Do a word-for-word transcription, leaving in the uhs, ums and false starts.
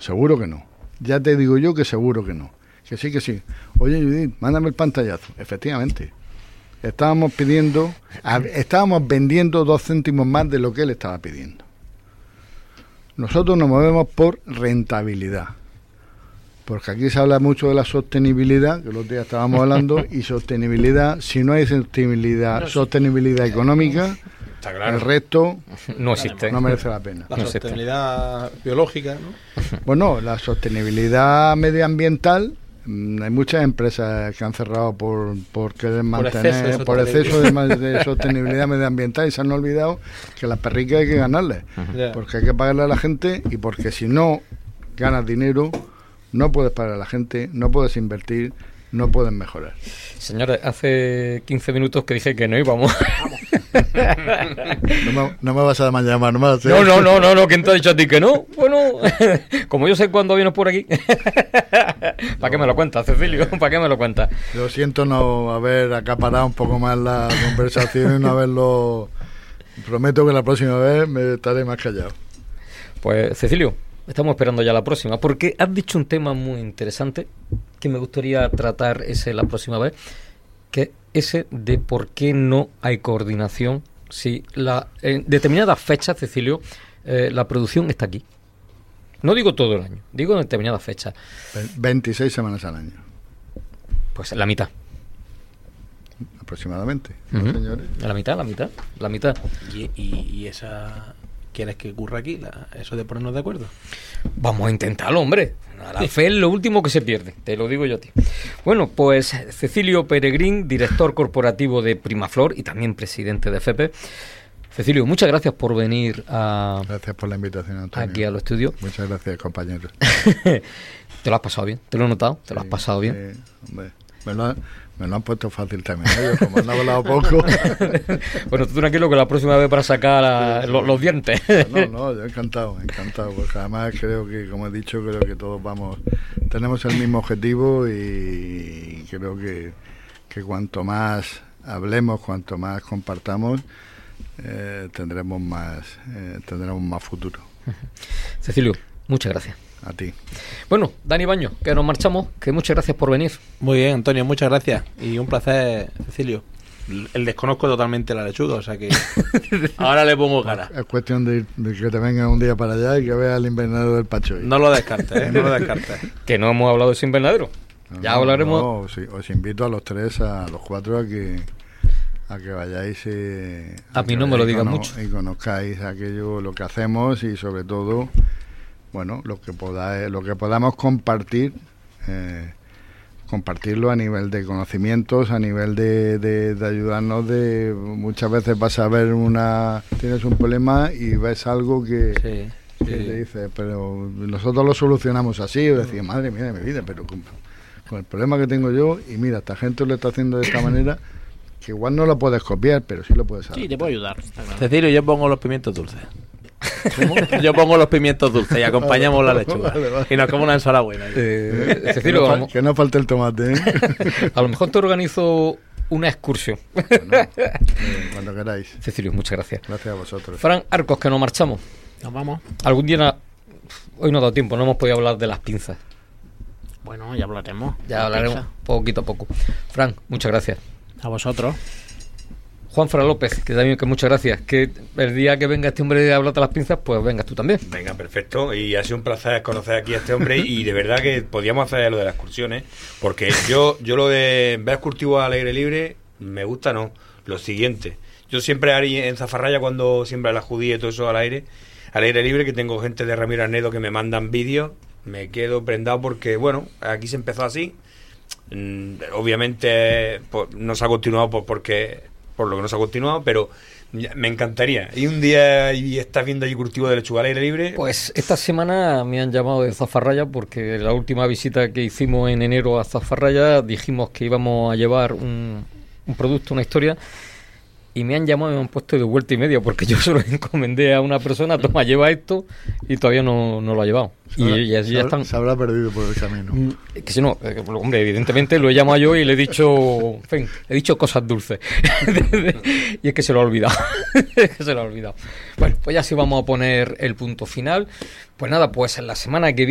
seguro que no. Ya te digo yo que seguro que no. Que sí, que sí. Oye, Judith, mándame el pantallazo. Efectivamente. Estábamos pidiendo, estábamos vendiendo dos céntimos más de lo que él estaba pidiendo. Nosotros nos movemos por rentabilidad. Porque aquí se habla mucho de la sostenibilidad, que los días estábamos hablando, y sostenibilidad, si no hay sostenibilidad, sostenibilidad económica, está claro, el resto no existe, no merece la pena. La no sostenibilidad existe. Biológica, ¿no? Bueno, la sostenibilidad medioambiental, hay muchas empresas que han cerrado por, por querer mantener, por exceso de, por exceso de, de sostenibilidad medioambiental, y se han olvidado que las perricas hay que ganarles, uh-huh. yeah. porque hay que pagarle a la gente, y porque si no ganas dinero, no puedes pagar a la gente, no puedes invertir, no puedes mejorar. Señores, hace quince minutos que dije que no íbamos. no, me, no me vas a llamar más. ¿eh? No, no, no, no, no, ¿quién te ha dicho a ti que no? Bueno, como yo sé cuándo vienes por aquí. ¿Para no. qué me lo cuentas, Cecilio? ¿Para qué me lo cuentas? Yo siento no haber acaparado un poco más la conversación y no haberlo... Prometo que la próxima vez me estaré más callado. Pues, Cecilio, estamos esperando ya la próxima, porque has dicho un tema muy interesante que me gustaría tratar ese la próxima vez, que ese de por qué no hay coordinación si la en determinadas fechas, Cecilio, eh, la producción está aquí. No digo todo el año, digo en determinadas fechas. veintiséis semanas al año. Pues la mitad. Aproximadamente, uh-huh. ¿no, señores? La mitad, la mitad, la mitad. ¿Y, y, y esa... ¿Quieres que ocurra aquí, la, eso de ponernos de acuerdo? Vamos a intentarlo, hombre. La fe es lo último que se pierde, te lo digo yo a ti. Bueno, pues Cecilio Peregrín, director corporativo de Primaflor y también presidente de F E P E. Cecilio, muchas gracias por venir a... Gracias por la invitación, Antonio. Aquí a los estudios. Muchas gracias, compañero. ¿Te lo has pasado bien? ¿Te lo he notado? ¿Te sí, lo has pasado bien? Sí, hombre. Me lo, me lo han puesto fácil también, ¿eh? Yo, como han hablado poco. Bueno, tú tranquilo que la próxima vez para sacar a, sí, sí. Los, los dientes. No, no, yo encantado, encantado, porque además creo que, como he dicho, creo que todos vamos, tenemos el mismo objetivo, y creo que, que cuanto más hablemos, cuanto más compartamos, eh, tendremos más, eh, tendremos más futuro. Cecilio, muchas gracias. A ti. Bueno, Dani Baño, que nos marchamos, que muchas gracias por venir. Muy bien, Antonio, muchas gracias. Y un placer, Cecilio. El desconozco totalmente la lechuga, o sea que ahora le pongo cara. Es cuestión de, de que te vengas un día para allá y que veas el invernadero del Pachoy. No lo descartes, ¿eh? No lo descartes. Que no hemos hablado de ese invernadero. No, ya no, hablaremos. No, sí, os invito a los tres, a los cuatro, a que a que vayáis. Eh, a, a mí no me lo digas mucho. Y conozcáis aquello, lo que hacemos, y sobre todo, bueno, lo que podáis, lo que podamos compartir. Eh, compartirlo a nivel de conocimientos, a nivel de, de, de ayudarnos. De muchas veces vas a ver una, tienes un problema y ves algo que, sí, que sí. te dice, pero nosotros lo solucionamos así. Yo decía, madre mía de mi vida, pero con, con el problema que tengo yo, y mira, esta gente lo está haciendo de esta manera, que igual no lo puedes copiar, pero sí lo puedes hacer. Sí, te puedo ayudar. Cecilio, yo pongo los pimientos dulces. Yo pongo los pimientos dulces y acompañamos la lechuga. Vale, vale. Y nos comemos una ensalada buena. Eh, Cecilio, que, no vamos, que no falte el tomate, ¿eh? A lo mejor te organizo una excursión. Bueno, eh, cuando queráis. Cecilio, muchas gracias. Gracias a vosotros. Fran Arcos, que nos marchamos. Nos vamos. Algún día, na... hoy no ha dado tiempo, no hemos podido hablar de las pinzas. Bueno, ya hablaremos. Ya hablaremos pizza. Poquito a poco. Fran, muchas gracias. A vosotros. Juan Fra López, que también que muchas gracias. Que el día que venga este hombre a hablar de las pinzas, pues vengas tú también. Venga, perfecto. Y ha sido un placer conocer aquí a este hombre, y de verdad que podíamos hacer lo de las excursiones, porque yo yo lo de ver cultivos al aire libre me gusta, no. Lo siguiente, yo siempre haré en Zafarraya, cuando siembra la judía y todo eso al aire, al aire libre, que tengo gente de Ramiro Arnedo que me mandan vídeos, me quedo prendado, porque bueno, aquí se empezó así. Mm, obviamente pues, no se ha continuado pues, porque por lo que no se ha continuado, pero me encantaría. Y un día y estás viendo allí cultivo de lechuga al aire libre. Pues esta semana me han llamado de Zafarraya, porque la última visita que hicimos en enero a Zafarraya dijimos que íbamos a llevar un, un producto, una historia, y me han llamado y me han puesto de vuelta y media, porque yo se lo encomendé a una persona, toma, lleva esto, y todavía no, no lo ha llevado. Y, habrá, y así ya están. Se habrá perdido por el camino. Que si no, eh, hombre, evidentemente lo he llamado yo y le he dicho, en fin, he dicho cosas dulces. Y es que se lo ha olvidado. Es que se lo ha olvidado. Bueno, pues ya sí vamos a poner el punto final. Pues nada, pues en la semana que viene